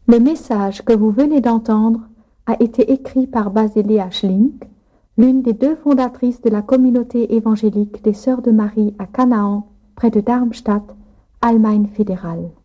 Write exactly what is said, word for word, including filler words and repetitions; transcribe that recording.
Le message que vous venez d'entendre a été écrit par Basilea Schlink, l'une des deux fondatrices de la communauté évangélique des Sœurs de Marie à Canaan, près de Darmstadt, Allemagne fédérale.